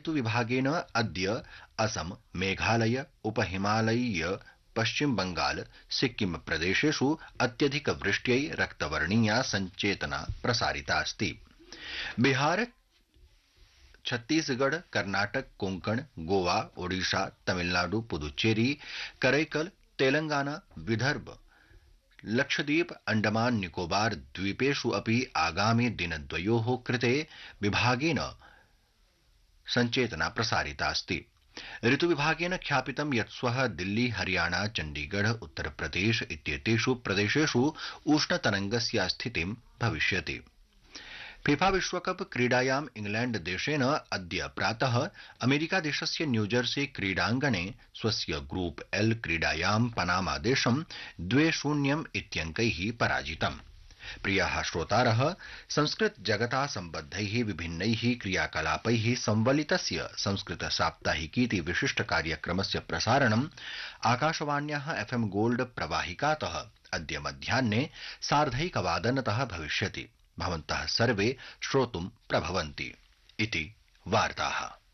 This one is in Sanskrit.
ऋतुविभागेन अद्य असम मेघालय उपहिमालयीय पश्चिम बंगाल सिक्किम प्रदेशेषु अत्यधिक वृष्ट्यै रक्तवर्णीया संचेतना प्रसारितास्ति। बिहार छत्तीसगढ़ कर्नाटक कोंकण गोवा ओडिशा तमिलनाडु पुदुच्चेरी करैकल तेलंगाना विदर्भ लक्षद्वीप अंडमान निकोबार द्वीपेषु अपि आगामि दिनद्वयोः कृते विभागेन संचेतना प्रसारितास्ति। ऋतुविभागेन ख्यापितं यत् श्वः दिल्ली हरियाणा चण्डीगढ़ उत्तरप्रदेश इत्येतेषु प्रदेशेषु उष्णतरंगस्य स्थितिं भविष्यति। फीफा विश्वकप क्रीडायाम् इंग्लैंड देशेन अद्य प्रातः अमेरिका देशस्य न्यूजर्सी क्रीडाङ्गणे स्वस्य ग्रुप एल क्रीडायां पनामा देशं 2-0 इत्यङ्कैः पराजितम्। प्रियाः श्रोतारः, संस्कृत जगता सम्बद्धैः विभिन्नैः क्रियाकलापैः संवलितस्य संस्कृत साप्ताहिकीति विशिष्ट कार्यक्रमस्य प्रसारणम् आकाशवाण्याः FM गोल्ड प्रवाहिकातः अद्य मध्याह्ने 1:30 भविष्यति। भवन्तः सर्वे श्रोतुं प्रभवन्ति इति वार्ताः।